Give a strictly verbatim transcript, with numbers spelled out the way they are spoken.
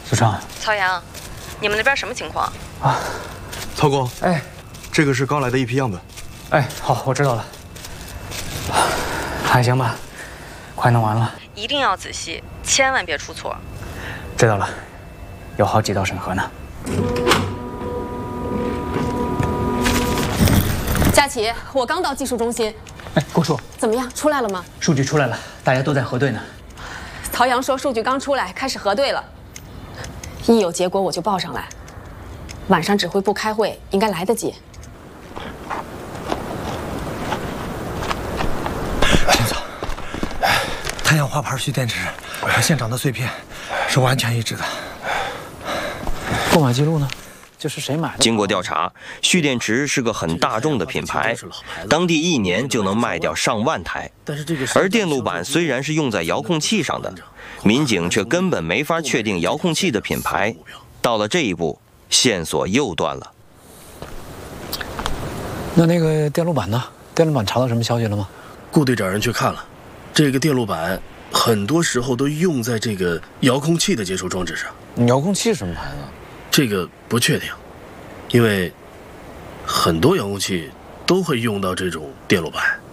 小常， 曹阳，你们那边什么情况啊？ 曹工， 哎， 这个是刚来的一批样本。 哎，好，我知道了。还行吧，快弄完了。 一定要仔细，千万别出错。 知道了，有好几道审核呢。 佳琪，我刚到技术中心。 哎，郭叔， 怎么样？出来了吗？ 数据出来了，大家都在核对呢。 曹阳说数据刚出来，开始核对了。一有结果我就报上来。晚上指挥部开会，应该来得及。 秦总，太阳花牌蓄电池和现场的碎片是完全一致的。 购买记录呢？就是谁买的？ 经过调查，蓄电池是个很大众的品牌，当地一年就能卖掉上万台。而电路板虽然是用在遥控器上的，民警却根本没法确定遥控器的品牌。到了这一步，线索又断了。 那那个电路板呢？电路板查到什么消息了吗？ 顾队长人去看了，这个电路板很多时候都用在这个遥控器的接收装置上。 遥控器什么牌子？ 这个不确定，因为很多遥控器都会用到这种电路板。